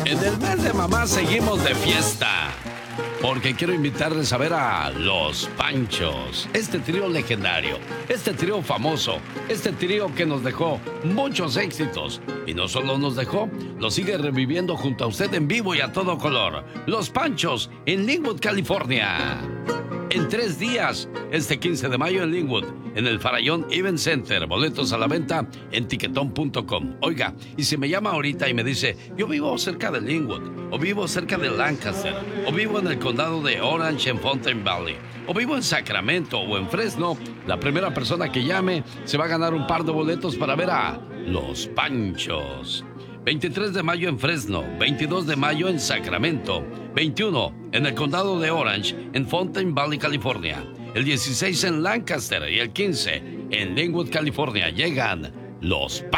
En el mes de mamá seguimos de fiesta, porque quiero invitarles a ver a Los Panchos, este trío legendario, este trío famoso, este trío que nos dejó muchos éxitos. Y no solo nos dejó, lo sigue reviviendo junto a usted en vivo y a todo color. Los Panchos en Linwood, California. En 3 días, este 15 de mayo en Linwood, en el Farallón Event Center. Boletos a la venta en tiquetón.com. Oiga, y si me llama ahorita y me dice, yo vivo cerca de Linwood, o vivo cerca de Lancaster, o vivo en el condado de Orange en Fountain Valley, o vivo en Sacramento o en Fresno, la primera persona que llame se va a ganar un par de boletos para ver a Los Panchos. 23 de mayo en Fresno, 22 de mayo en Sacramento, 21 en el condado de Orange en Fountain Valley, California, el 16 en Lancaster y el 15 en Linwood, California. Llegan Los Panchos.